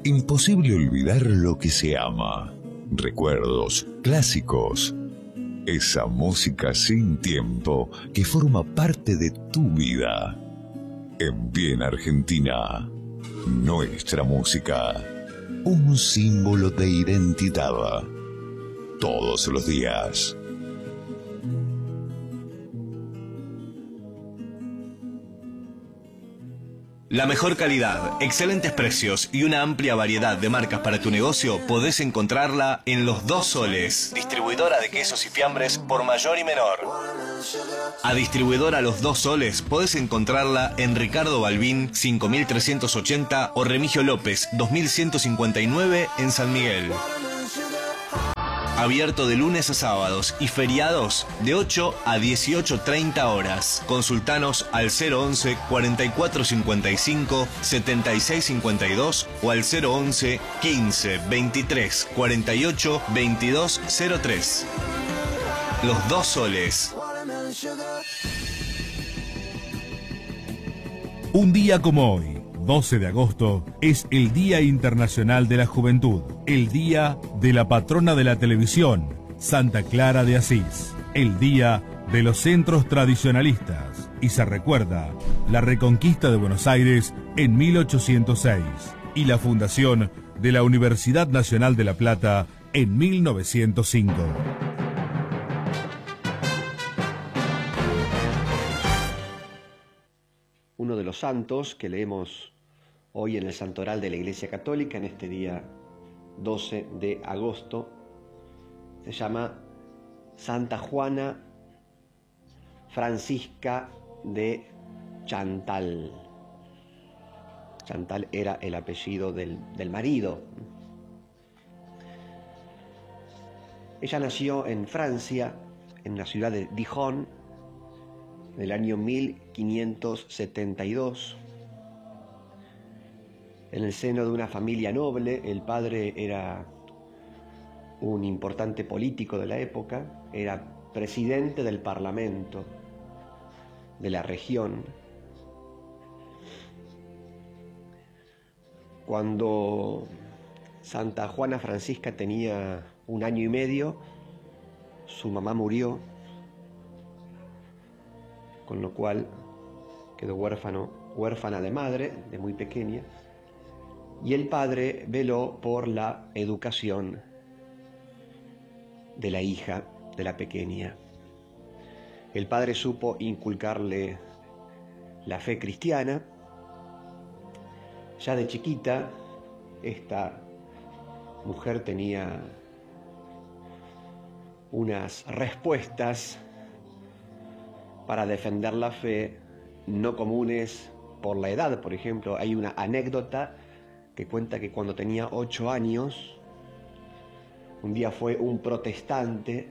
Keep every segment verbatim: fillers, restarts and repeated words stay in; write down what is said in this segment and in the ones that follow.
Imposible olvidar lo que se ama. Recuerdos clásicos. Esa música sin tiempo que forma parte de tu vida. En Bien Argentina, nuestra música, un símbolo de identidad. Todos los días. La mejor calidad, excelentes precios y una amplia variedad de marcas para tu negocio podés encontrarla en Los Dos Soles, distribuidora de quesos y fiambres por mayor y menor. A distribuidora Los Dos Soles podés encontrarla en Ricardo Balbín cinco mil trescientos ochenta o Remigio López dos mil ciento cincuenta y nueve en San Miguel. Abierto de lunes a sábados y feriados de ocho a dieciocho treinta horas. Consultanos al cero once, cuarenta y cuatro cincuenta y cinco, setenta y seis cincuenta y dos o al cero once, quince, veintitrés, cuarenta y ocho, veintidós cero tres. Los Dos Soles. Un día como hoy, doce de agosto, es el Día Internacional de la Juventud, el Día de la Patrona de la Televisión, Santa Clara de Asís, el Día de los Centros Tradicionalistas, y se recuerda la Reconquista de Buenos Aires en mil ochocientos seis y la fundación de la Universidad Nacional de La Plata en mil novecientos cinco. Uno de los santos que leemos hoy en el Santoral de la Iglesia Católica, en este día doce de agosto, se llama Santa Juana Francisca de Chantal. Chantal era el apellido del, del marido. Ella nació en Francia, en la ciudad de Dijon, en el año mil quinientos setenta y dos. En el seno de una familia noble. El padre era un importante político de la época, era presidente del Parlamento de la región. Cuando Santa Juana Francisca tenía un año y medio, su mamá murió, con lo cual quedó huérfano, huérfana de madre, de muy pequeña. Y el padre veló por la educación de la hija, de la pequeña. El padre supo inculcarle la fe cristiana. Ya de chiquita, esta mujer tenía unas respuestas para defender la fe no comunes por la edad. Por ejemplo, hay una anécdota que cuenta que cuando tenía ocho años, un día fue un protestante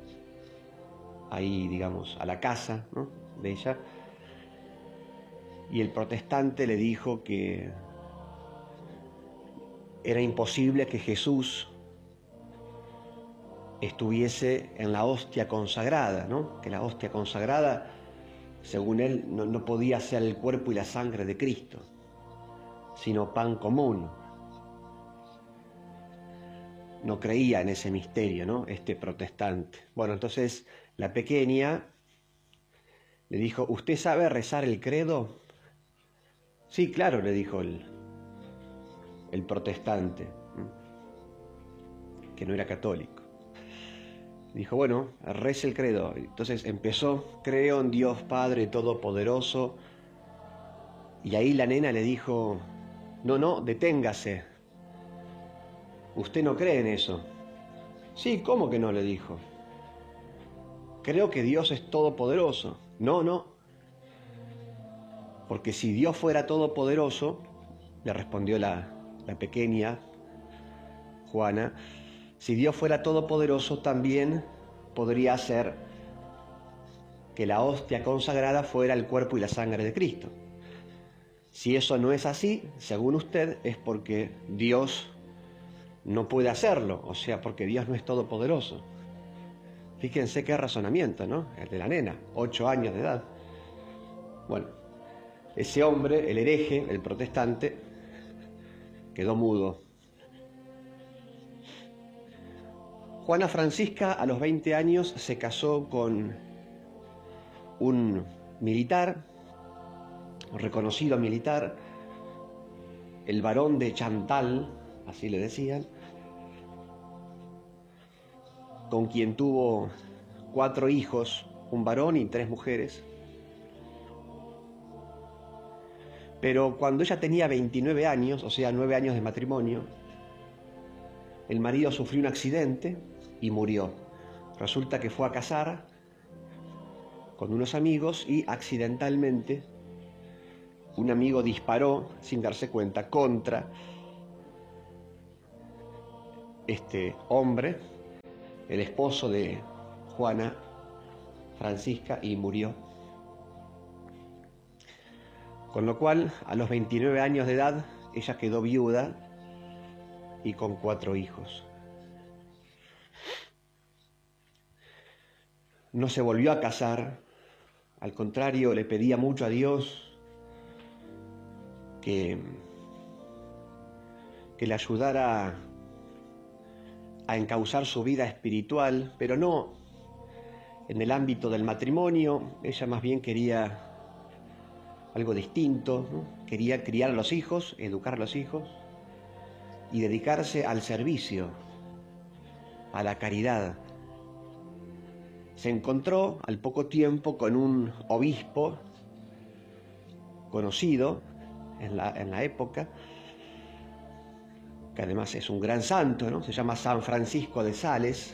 ahí, digamos, a la casa, ¿no?, de ella, y el protestante le dijo que era imposible que Jesús estuviese en la hostia consagrada, ¿no?, que la hostia consagrada, según él, no, no podía ser el cuerpo y la sangre de Cristo, sino pan común. No creía en ese misterio, ¿no?, este protestante. Bueno, entonces la pequeña le dijo: ¿usted sabe rezar el credo? Sí, claro, le dijo el, el protestante, que no era católico. Dijo: bueno, reza el credo. Entonces empezó: creo en Dios Padre Todopoderoso. Y ahí la nena le dijo: no, no, deténgase. ¿Usted no cree en eso? Sí, ¿cómo que no?, le dijo. Creo que Dios es todopoderoso. No, no. Porque si Dios fuera todopoderoso, le respondió la, la pequeña Juana, si Dios fuera todopoderoso, también podría hacer que la hostia consagrada fuera el cuerpo y la sangre de Cristo. Si eso no es así, según usted, es porque Dios no puede hacerlo, o sea, porque Dios no es todopoderoso. Fíjense qué razonamiento, ¿no?, el de la nena, ocho años de edad. Bueno, ese hombre, el hereje, el protestante, quedó mudo. Juana Francisca a los veinte años se casó con un militar, un reconocido militar, el barón de Chantal, así le decían, con quien tuvo cuatro hijos, un varón y tres mujeres. Pero cuando ella tenía veintinueve años, o sea, nueve años de matrimonio, el marido sufrió un accidente y murió. Resulta que fue a cazar con unos amigos y accidentalmente un amigo disparó, sin darse cuenta, contra este hombre, el esposo de Juana Francisca, y murió. Con lo cual, a los veintinueve años de edad, ella quedó viuda y con cuatro hijos. No se volvió a casar, al contrario, le pedía mucho a Dios que, que le ayudara a encauzar su vida espiritual, pero no en el ámbito del matrimonio. Ella más bien quería algo distinto, ¿no? Quería criar a los hijos, educar a los hijos y dedicarse al servicio, a la caridad. Se encontró al poco tiempo con un obispo conocido en la, en la época, que además es un gran santo, ¿no? Se llama San Francisco de Sales.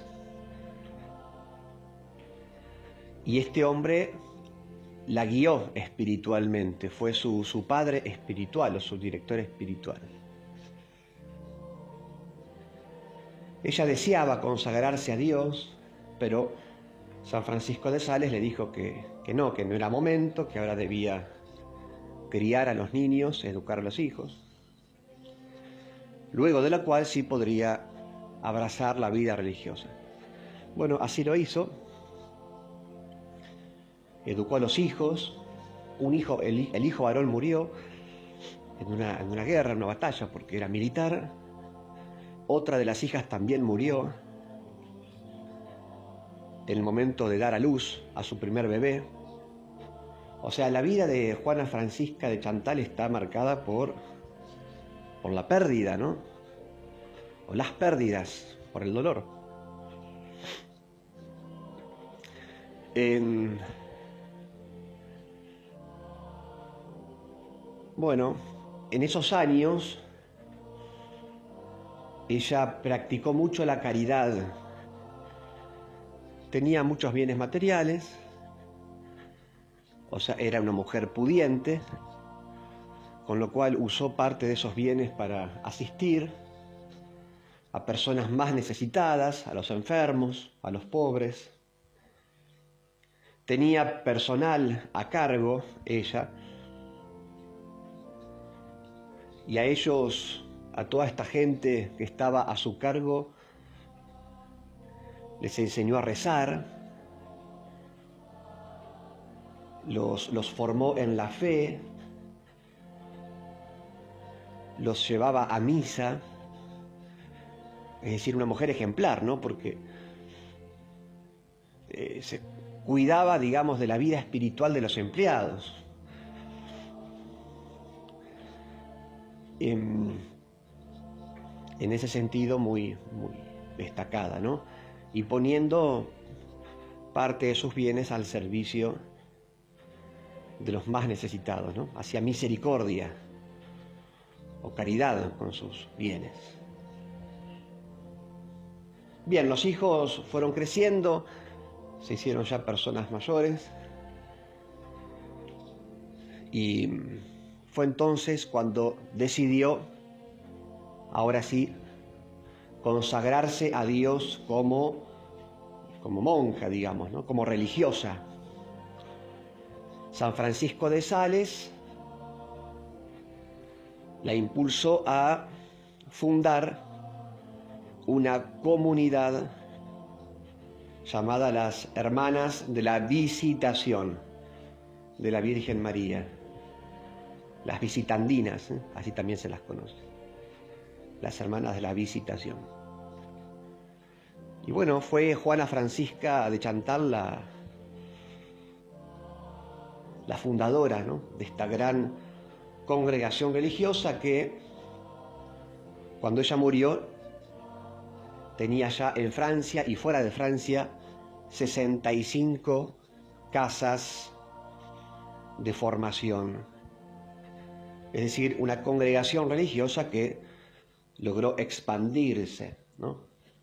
Y este hombre la guió espiritualmente, fue su, su padre espiritual o su director espiritual. Ella deseaba consagrarse a Dios, pero San Francisco de Sales le dijo que, que no, que no era momento, que ahora debía criar a los niños, educar a los hijos, luego de la cual sí podría abrazar la vida religiosa. Bueno, así lo hizo. Educó a los hijos. Un hijo, el, el hijo varón murió en una, en una guerra, en una batalla, porque era militar. Otra de las hijas también murió en el momento de dar a luz a su primer bebé. O sea, la vida de Juana Francisca de Chantal está marcada por, por la pérdida, ¿no? O las pérdidas, por el dolor. En... Bueno, en esos años ella practicó mucho la caridad. Tenía muchos bienes materiales, o sea, era una mujer pudiente, con lo cual usó parte de esos bienes para asistir a personas más necesitadas, a los enfermos, a los pobres. Tenía personal a cargo, ella, y a ellos, a toda esta gente que estaba a su cargo, les enseñó a rezar, los, los formó en la fe, los llevaba a misa, es decir, una mujer ejemplar, ¿no? Porque eh, se cuidaba, digamos, de la vida espiritual de los empleados. En, en ese sentido muy, muy destacada, ¿no? Y poniendo parte de sus bienes al servicio de los más necesitados, ¿no? Hacía misericordia o caridad con sus bienes. Bien, los hijos fueron creciendo, se hicieron ya personas mayores, y fue entonces cuando decidió, ahora sí, consagrarse a Dios como, como monja, digamos, ¿no? Como religiosa. San Francisco de Sales la impulsó a fundar una comunidad llamada las Hermanas de la Visitación de la Virgen María, las visitandinas, ¿eh? Así también se las conoce. las hermanas de la Visitación. Y bueno, fue Juana Francisca de Chantal la, la fundadora, ¿no?, de esta gran congregación religiosa que, cuando ella murió, tenía ya en Francia y fuera de Francia sesenta y cinco casas de formación. Es decir, una congregación religiosa que logró expandirse, ¿no?,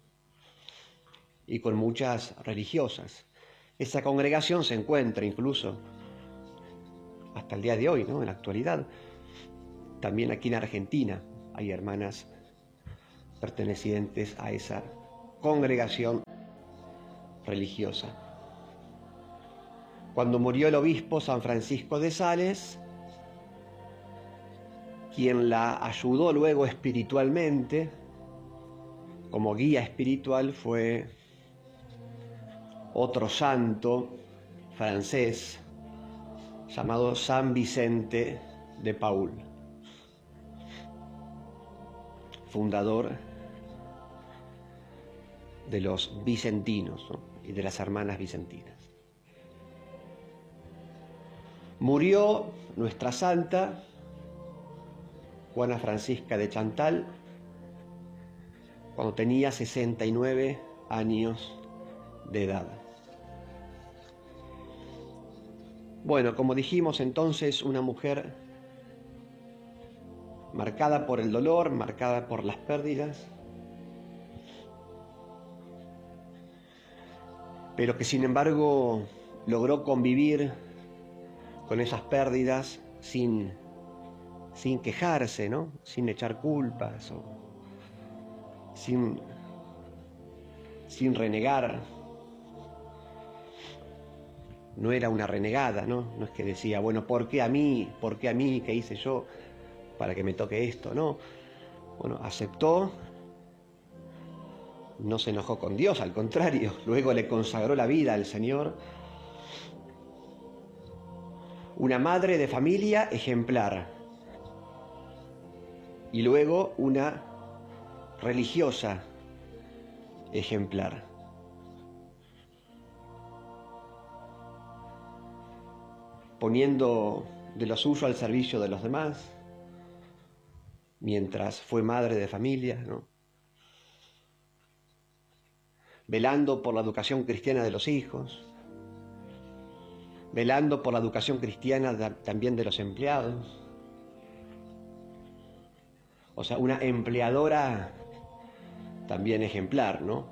y con muchas religiosas. Esa congregación se encuentra incluso hasta el día de hoy, ¿no?, en la actualidad. También aquí en Argentina hay hermanas pertenecientes a esa congregación religiosa. Cuando murió el obispo San Francisco de Sales, quien la ayudó luego espiritualmente, como guía espiritual, fue otro santo francés llamado San Vicente de Paul, fundador de los vicentinos, ¿no?, y de las hermanas vicentinas. Murió nuestra santa Juana Francisca de Chantal cuando tenía sesenta y nueve años de edad. Bueno, como dijimos entonces, una mujer marcada por el dolor, marcada por las pérdidas, pero que sin embargo logró convivir con esas pérdidas sin, sin quejarse, ¿no?, sin echar culpas, o sin, sin renegar. No era una renegada, ¿no? No es que decía, bueno, ¿por qué a mí? ¿Por qué a mí? ¿Qué hice yo para que me toque esto? No. Bueno, aceptó, no se enojó con Dios, al contrario, luego le consagró la vida al Señor. Una madre de familia ejemplar y luego una religiosa ejemplar. Poniendo de lo suyo al servicio de los demás, mientras fue madre de familia, ¿no?, velando por la educación cristiana de los hijos, velando por la educación cristiana de, también de los empleados. O sea, una empleadora también ejemplar, ¿no?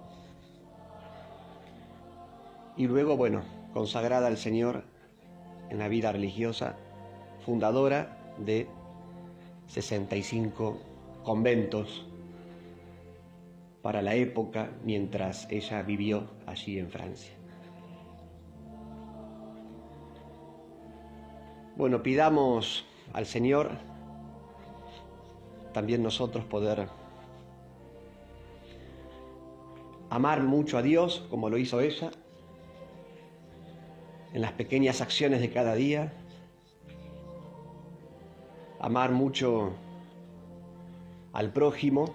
Y luego, bueno, consagrada al Señor en la vida religiosa, fundadora de sesenta y cinco conventos para la época mientras ella vivió allí en Francia. Bueno, pidamos al Señor también nosotros poder amar mucho a Dios como lo hizo ella, en las pequeñas acciones de cada día, amar mucho al prójimo,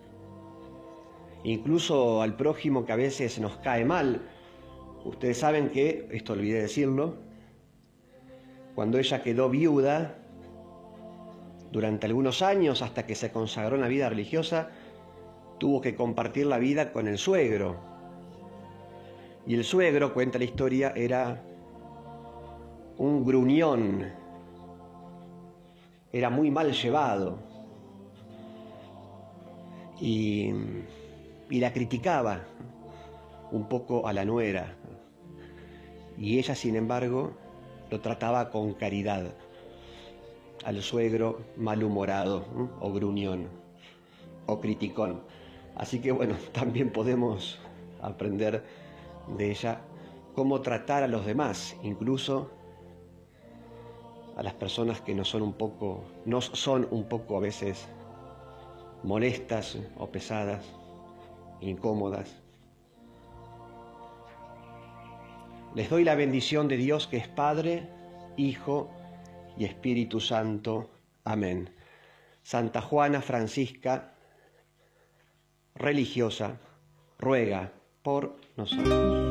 incluso al prójimo que a veces nos cae mal. Ustedes saben que, esto olvidé decirlo, cuando ella quedó viuda, durante algunos años, hasta que se consagró en la vida religiosa, tuvo que compartir la vida con el suegro. Y el suegro, cuenta la historia, era un gruñón, era muy mal llevado y, y la criticaba un poco a la nuera, y ella, sin embargo, lo trataba con caridad al suegro malhumorado, ¿eh?, o gruñón o criticón. Así que bueno, también podemos aprender de ella cómo tratar a los demás, incluso a las personas que nos son un poco, nos son un poco a veces molestas o pesadas, incómodas. Les doy la bendición de Dios, que es Padre, Hijo y Espíritu Santo. Amén. Santa Juana Francisca religiosa, ruega por nosotros.